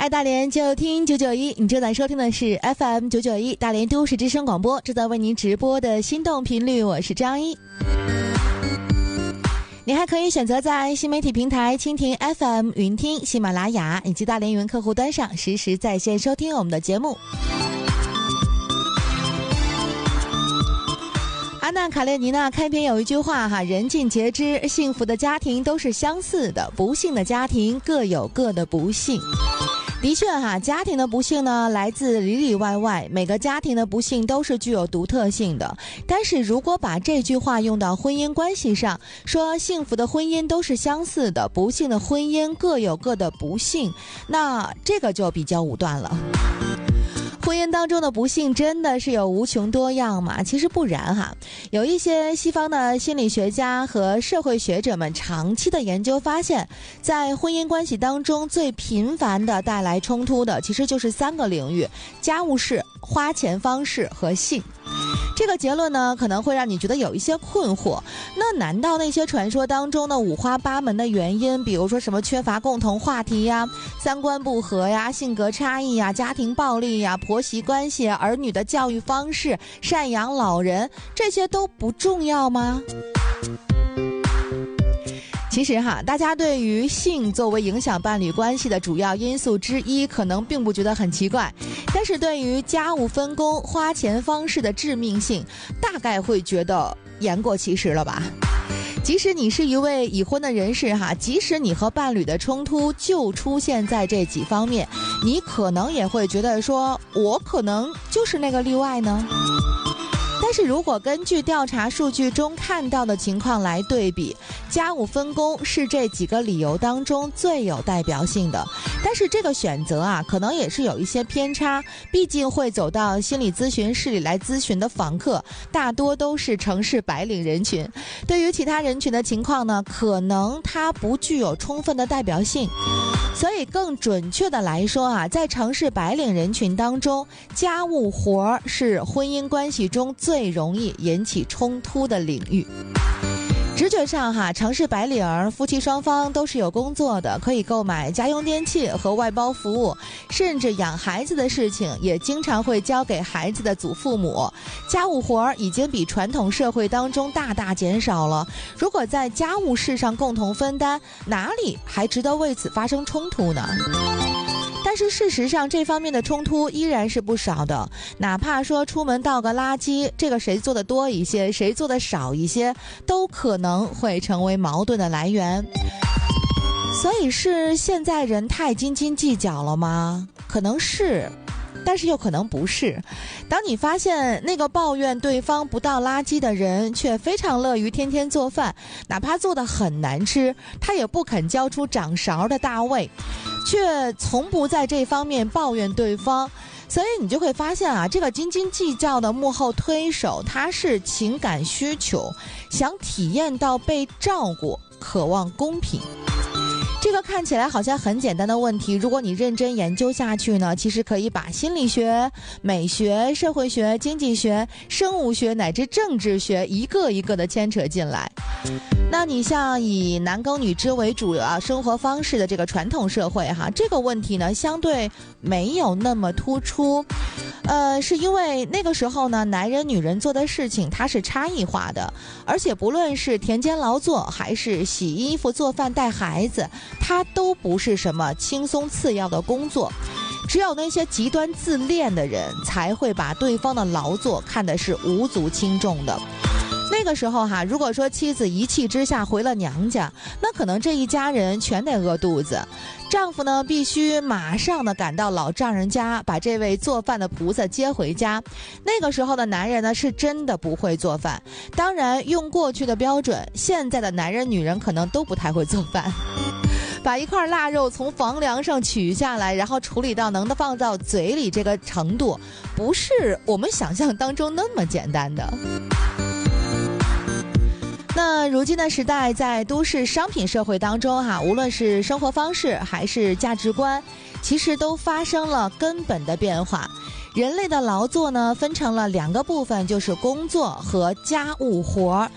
爱大连就听991，你正在收听的是 FM 991大连都市之声广播，正在为您直播的心动频率，我是张一。你还可以选择在新媒体平台蜻蜓 FM、云听、喜马拉雅以及大连云客户端上实时在线收听我们的节目。阿纳卡列尼娜开篇有一句话哈，人尽皆知，幸福的家庭都是相似的，不幸的家庭各有各的不幸。的确哈，家庭的不幸呢来自里里外外，每个家庭的不幸都是具有独特性的。但是如果把这句话用到婚姻关系上，说幸福的婚姻都是相似的，不幸的婚姻各有各的不幸，那这个就比较武断了。婚姻当中的不幸真的是有无穷多样吗？其实不然哈，有一些西方的心理学家和社会学者们长期的研究发现，在婚姻关系当中最频繁的带来冲突的其实就是3个领域：家务事、花钱方式和性。这个结论呢可能会让你觉得有一些困惑，那难道那些传说当中的五花八门的原因，比如说什么缺乏共同话题呀、三观不合呀、性格差异呀、家庭暴力呀、婆媳关系、儿女的教育方式、赡养老人，这些都不重要吗？其实哈，大家对于性作为影响伴侣关系的主要因素之一，可能并不觉得很奇怪，但是对于家务分工、花钱方式的致命性，大概会觉得言过其实了吧。即使你是一位已婚的人士哈，即使你和伴侣的冲突就出现在这几方面，你可能也会觉得说，我可能就是那个例外呢。但是如果根据调查数据中看到的情况来对比，家务分工是这几个理由当中最有代表性的。但是这个选择啊，可能也是有一些偏差，毕竟会走到心理咨询室里来咨询的访客，大多都是城市白领人群。对于其他人群的情况呢，可能它不具有充分的代表性。所以更准确的来说啊，在城市白领人群当中，家务活是婚姻关系中最容易引起冲突的领域。直觉上哈，城市白领夫妻双方都是有工作的，可以购买家用电器和外包服务，甚至养孩子的事情也经常会交给孩子的祖父母。家务活已经比传统社会当中大大减少了。如果在家务事上共同分担，哪里还值得为此发生冲突呢？但是事实上，这方面的冲突依然是不少的。哪怕说出门倒个垃圾，这个谁做的多一些，谁做的少一些，都可能会成为矛盾的来源。所以是现在人太斤斤计较了吗？可能是，但是又可能不是。当你发现那个抱怨对方不倒垃圾的人却非常乐于天天做饭，哪怕做得很难吃，他也不肯交出掌勺的大位，却从不在这方面抱怨对方，所以你就会发现啊，这个斤斤计较的幕后推手，他是情感需求，想体验到被照顾，渴望公平。这个看起来好像很简单的问题，如果你认真研究下去呢，其实可以把心理学、美学、社会学、经济学、生物学乃至政治学一个一个的牵扯进来。那你像以男耕女织为主要生活方式的这个传统社会哈，这个问题呢相对没有那么突出。是因为那个时候呢，男人女人做的事情它是差异化的，而且不论是田间劳作还是洗衣服、做饭、带孩子，它都不是什么轻松次要的工作。只有那些极端自恋的人才会把对方的劳作看的是无足轻重的。那个时候哈，如果说妻子一气之下回了娘家，那可能这一家人全得饿肚子。丈夫呢必须马上的赶到老丈人家，把这位做饭的菩萨接回家。那个时候的男人呢是真的不会做饭，当然用过去的标准，现在的男人女人可能都不太会做饭。把一块腊肉从房梁上取下来，然后处理到能放到嘴里这个程度，不是我们想象当中那么简单的。那如今的时代，在都市商品社会当中哈，无论是生活方式还是价值观，其实都发生了根本的变化。人类的劳作呢分成了2个部分，就是工作和家务活。